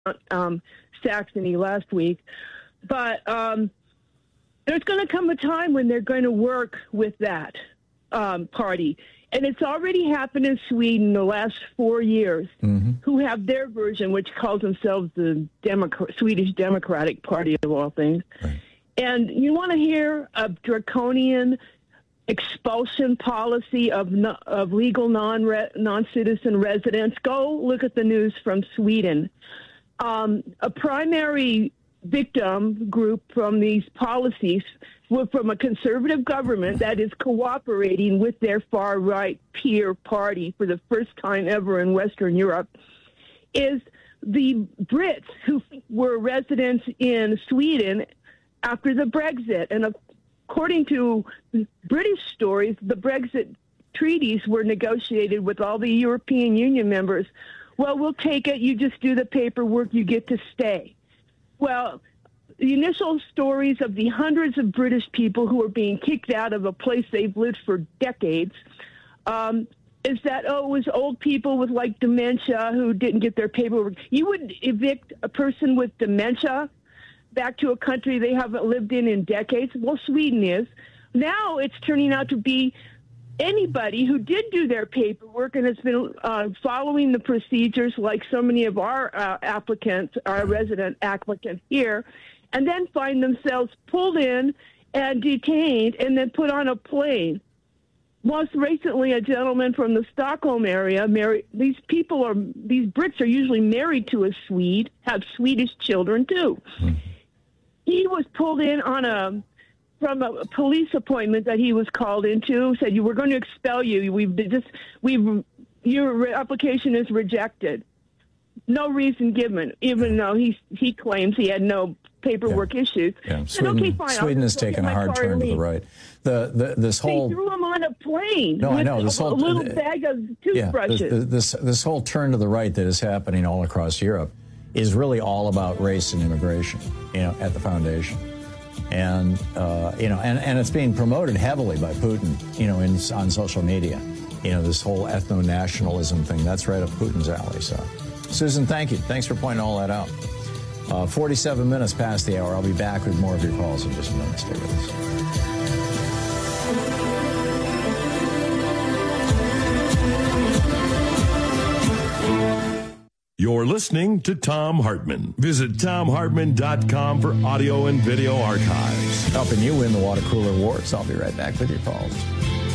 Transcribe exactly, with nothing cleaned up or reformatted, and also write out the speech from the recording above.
um, Saxony last week. But um, there's going to come a time when they're going to work with that um, party. And it's already happened in Sweden the last four years, mm-hmm. who have their version, which calls themselves the Democrat, Swedish Democratic Party of all things. Right. And you want to hear a draconian expulsion policy of no, of legal non non-citizen residents? Go look at the news from Sweden. Um, a primary victim group from these policies were from a conservative government that is cooperating with their far-right peer party for the first time ever in Western Europe, is the Brits who were residents in Sweden after the Brexit. And according to British stories, the Brexit treaties were negotiated with all the European Union members. Well, we'll take it. You just do the paperwork. You get to stay. Well, the initial stories of the hundreds of British people who are being kicked out of a place they've lived for decades um, is that, oh, it was old people with, like, dementia who didn't get their paperwork. You would evict a person with dementia back to a country they haven't lived in in decades? Well, Sweden is. Now it's turning out to be anybody who did do their paperwork and has been uh, following the procedures like so many of our uh, applicants, our resident applicants here, and then find themselves pulled in and detained and then put on a plane. Most recently, a gentleman from the Stockholm area, married, these people are, these Brits are usually married to a Swede, have Swedish children too. Mm-hmm. He was pulled in on a, from a police appointment that he was called into, said, you were going to expel you. We've just, we've, your application is rejected. No reason given, even though he, he claims he had no paperwork yeah. issues. Yeah. Sweden, okay, fine, Sweden has taken a hard turn to the right. The, the this whole they threw him on a plane. No, with I know this a, whole a little uh, bag of toothbrushes. Yeah, this, this this whole turn to the right that is happening all across Europe is really all about race and immigration. You know, at the foundation, and uh, you know, and, and it's being promoted heavily by Putin. You know, in on social media. You know, this whole ethno-nationalism thing. That's right up Putin's alley. So, Susan, thank you. Thanks for pointing all that out. Uh, forty-seven minutes past the hour. I'll be back with more of your calls in just a minute. Stay with us. You're listening to Thom Hartmann. Visit Thom Hartmann dot com for audio and video archives. Helping you win the water cooler wars. I'll be right back with your calls.